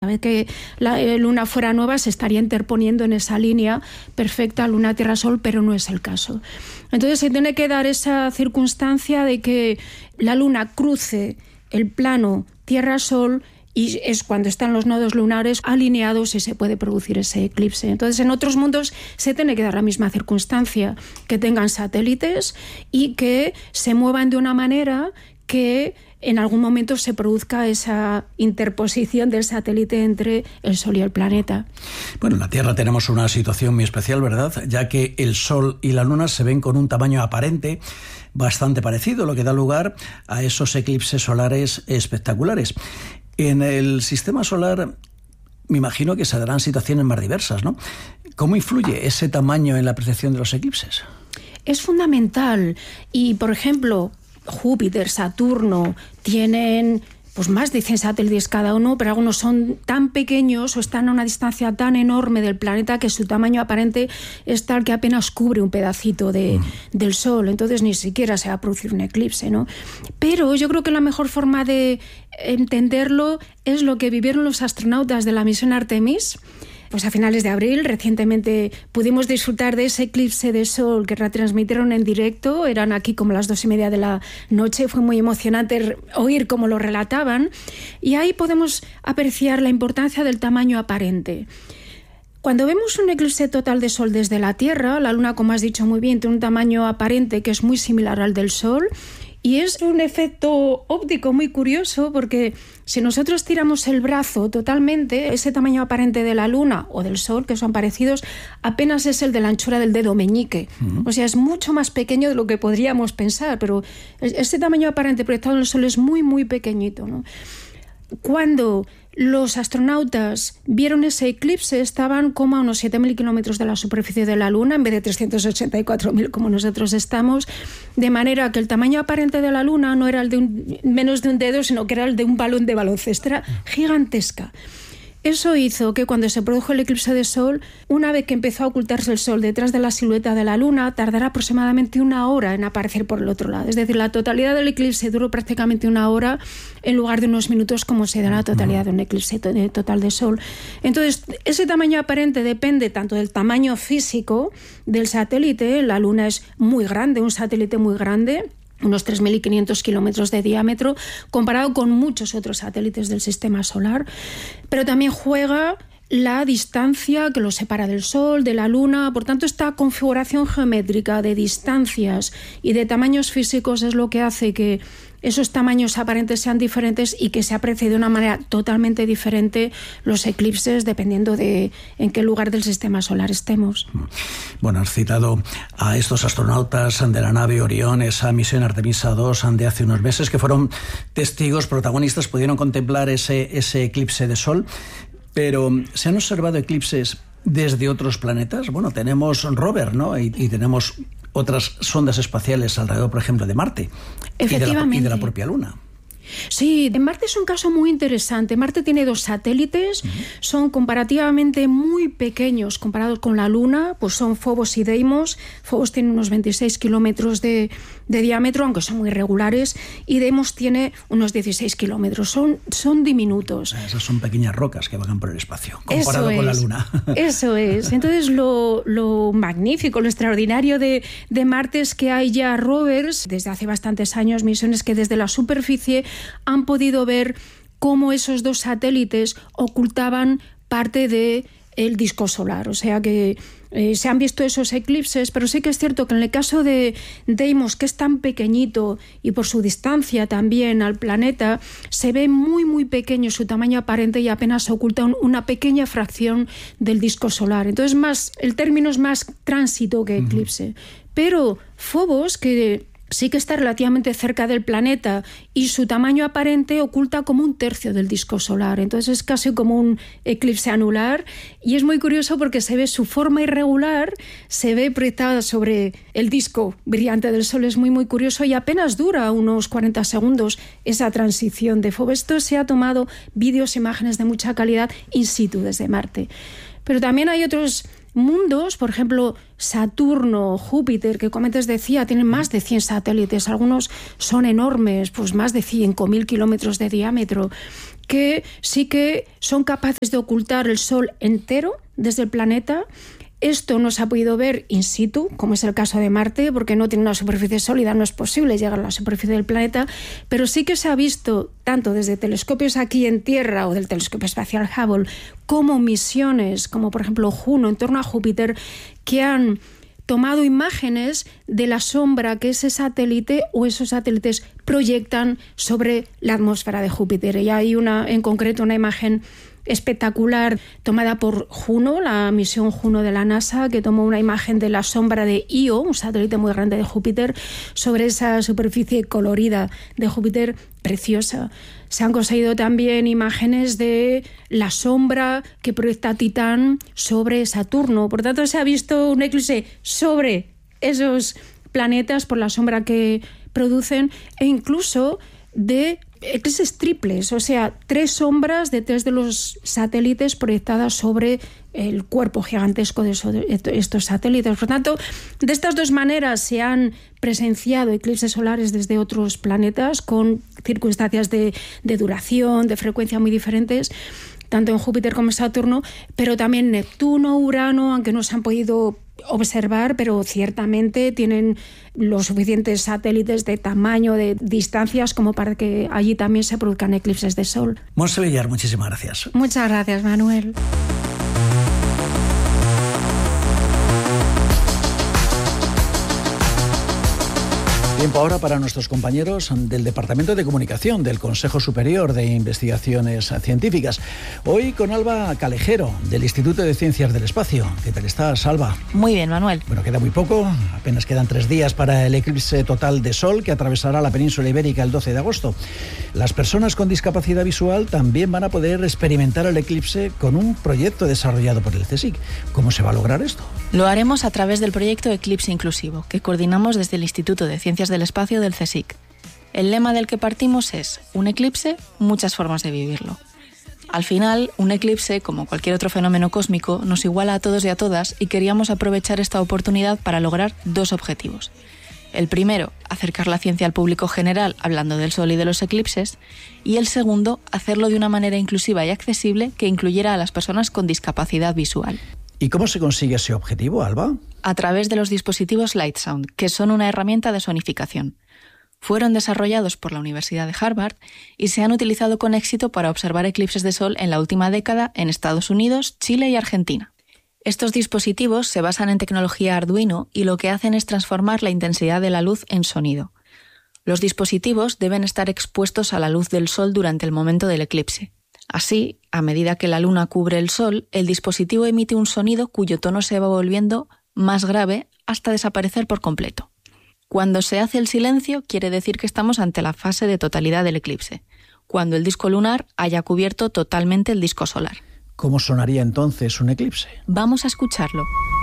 vez que la luna fuera nueva se estaría interponiendo en esa línea perfecta Luna, Tierra, Sol, pero no es el caso. Entonces se tiene que dar esa circunstancia de que la luna cruce el plano Tierra-Sol y es cuando están los nodos lunares alineados y se puede producir ese eclipse. Entonces, en otros mundos se tiene que dar la misma circunstancia, que tengan satélites y que se muevan de una manera que en algún momento se produzca esa interposición del satélite entre el Sol y el planeta. Bueno, en la Tierra tenemos una situación muy especial, ¿verdad? Ya que el Sol y la Luna se ven con un tamaño aparente bastante parecido, lo que da lugar a esos eclipses solares espectaculares. En el sistema solar me imagino que se darán situaciones más diversas, ¿no? ¿Cómo influye ese tamaño en la percepción de los eclipses? Es fundamental. Y, por ejemplo, Júpiter, Saturno tienen pues más de 100 satélites cada uno, pero algunos son tan pequeños o están a una distancia tan enorme del planeta que su tamaño aparente es tal que apenas cubre un pedacito del Sol. Entonces ni siquiera se va a producir un eclipse, ¿no? Pero yo creo que la mejor forma de entenderlo es lo que vivieron los astronautas de la misión Artemis. Pues a finales de abril, recientemente pudimos disfrutar de ese eclipse de Sol que retransmitieron en directo. Eran aquí como las 2:30 de la noche. Fue muy emocionante oír cómo lo relataban. Y ahí podemos apreciar la importancia del tamaño aparente. Cuando vemos un eclipse total de Sol desde la Tierra, la Luna, como has dicho muy bien, tiene un tamaño aparente que es muy similar al del Sol. Y es un efecto óptico muy curioso porque si nosotros tiramos el brazo totalmente, ese tamaño aparente de la Luna o del Sol, que son parecidos, apenas es el de la anchura del dedo meñique. O sea, es mucho más pequeño de lo que podríamos pensar, pero ese tamaño aparente proyectado en el Sol es muy, muy pequeñito, ¿no? Cuando los astronautas vieron ese eclipse, estaban como a unos 7.000 kilómetros de la superficie de la Luna, en vez de 384.000 como nosotros estamos, de manera que el tamaño aparente de la Luna no era el de menos de un dedo, sino que era el de un balón de baloncesto, era gigantesca. Eso hizo que cuando se produjo el eclipse de Sol, una vez que empezó a ocultarse el Sol detrás de la silueta de la Luna, tardará aproximadamente 1 hora en aparecer por el otro lado. Es decir, la totalidad del eclipse duró prácticamente 1 hora en lugar de unos minutos como se da la totalidad de un eclipse total de Sol. Entonces, ese tamaño aparente depende tanto del tamaño físico del satélite. La Luna es muy grande, un satélite muy grande, unos 3.500 kilómetros de diámetro, comparado con muchos otros satélites del sistema solar, pero también juega la distancia que los separa del Sol, de la Luna. Por tanto, esta configuración geométrica de distancias y de tamaños físicos es lo que hace que esos tamaños aparentes sean diferentes y que se aprecie de una manera totalmente diferente los eclipses dependiendo de en qué lugar del sistema solar estemos. Bueno, has citado a estos astronautas de la nave Orión, esa misión Artemisa 2 de hace unos meses, que fueron testigos, protagonistas, pudieron contemplar ese eclipse de Sol, pero ¿se han observado eclipses desde otros planetas? Bueno, tenemos rover, ¿no? Y tenemos otras sondas espaciales alrededor, por ejemplo, de Marte y de la propia Luna. Sí, en Marte es un caso muy interesante. Marte tiene 2 satélites, son comparativamente muy pequeños comparados con la Luna, pues son Phobos y Deimos. Phobos tiene unos 26 kilómetros de diámetro, aunque son muy regulares, y Deimos tiene unos 16 kilómetros, son diminutos. Esas son pequeñas rocas que vagan por el espacio, comparado con la Luna. Eso es. Entonces, lo magnífico, lo extraordinario de Marte es que hay ya rovers, desde hace bastantes años, misiones que desde la superficie han podido ver cómo esos 2 satélites ocultaban parte del disco solar. O sea que se han visto esos eclipses, pero sí que es cierto que en el caso de Deimos, que es tan pequeñito y por su distancia también al planeta, se ve muy muy pequeño su tamaño aparente y apenas se oculta una pequeña fracción del disco solar. Entonces el término es más tránsito que eclipse. Pero Phobos, que sí que está relativamente cerca del planeta y su tamaño aparente oculta como 1/3 del disco solar. Entonces es casi como un eclipse anular y es muy curioso porque se ve su forma irregular, se ve proyectada sobre el disco brillante del Sol. Es muy muy curioso y apenas dura unos 40 segundos esa transición de Phobos. Esto se ha tomado vídeos, imágenes de mucha calidad in situ desde Marte. Pero también hay otros mundos, por ejemplo, Saturno, Júpiter, que como antes decía, tienen más de 100 satélites, algunos son enormes, pues más de 5.000 kilómetros de diámetro. que sí que son capaces de ocultar el Sol entero desde el planeta. Esto no se ha podido ver in situ, como es el caso de Marte, porque no tiene una superficie sólida, no es posible llegar a la superficie del planeta, pero sí que se ha visto, tanto desde telescopios aquí en Tierra o del telescopio espacial Hubble, como misiones, como por ejemplo Juno en torno a Júpiter, que han tomado imágenes de la sombra que ese satélite o esos satélites proyectan sobre la atmósfera de Júpiter. Y hay en concreto una imagen espectacular tomada por Juno, la misión Juno de la NASA, que tomó una imagen de la sombra de Io, un satélite muy grande de Júpiter, sobre esa superficie colorida de Júpiter, preciosa. Se han conseguido también imágenes de la sombra que proyecta Titán sobre Saturno. Por tanto, se ha visto un eclipse sobre esos planetas por la sombra que producen, e incluso de eclipses triples, o sea, 3 sombras de 3 de los satélites proyectadas sobre el cuerpo gigantesco de estos satélites. Por tanto, de estas 2 maneras se han presenciado eclipses solares desde otros planetas con circunstancias de duración, de frecuencia muy diferentes, tanto en Júpiter como en Saturno, pero también Neptuno, Urano, aunque no se han podido observar, pero ciertamente tienen los suficientes satélites de tamaño, de distancias, como para que allí también se produzcan eclipses de sol. Montse Villar, muchísimas gracias. Muchas gracias, Manuel. Tiempo ahora para nuestros compañeros del Departamento de Comunicación del Consejo Superior de Investigaciones Científicas. Hoy con Alba Calejero, del Instituto de Ciencias del Espacio. ¿Qué tal estás, Alba? Muy bien, Manuel. Bueno, queda muy poco, apenas quedan 3 días para el eclipse total de Sol que atravesará la península ibérica el 12 de agosto. Las personas con discapacidad visual también van a poder experimentar el eclipse con un proyecto desarrollado por el CSIC. ¿Cómo se va a lograr esto? Lo haremos a través del proyecto Eclipse Inclusivo, que coordinamos desde el Instituto de Ciencias del Espacio del CSIC. El lema del que partimos es: un eclipse, muchas formas de vivirlo. Al final, un eclipse, como cualquier otro fenómeno cósmico, nos iguala a todos y a todas, y queríamos aprovechar esta oportunidad para lograr 2 objetivos. El primero, acercar la ciencia al público general hablando del Sol y de los eclipses, y el segundo, hacerlo de una manera inclusiva y accesible que incluyera a las personas con discapacidad visual. ¿Y cómo se consigue ese objetivo, Alba? A través de los dispositivos LightSound, que son una herramienta de sonificación. Fueron desarrollados por la Universidad de Harvard y se han utilizado con éxito para observar eclipses de sol en la última década en Estados Unidos, Chile y Argentina. Estos dispositivos se basan en tecnología Arduino y lo que hacen es transformar la intensidad de la luz en sonido. Los dispositivos deben estar expuestos a la luz del sol durante el momento del eclipse. Así, a medida que la luna cubre el sol, el dispositivo emite un sonido cuyo tono se va volviendo más grave hasta desaparecer por completo. Cuando se hace el silencio, quiere decir que estamos ante la fase de totalidad del eclipse, cuando el disco lunar haya cubierto totalmente el disco solar. ¿Cómo sonaría entonces un eclipse? Vamos a escucharlo.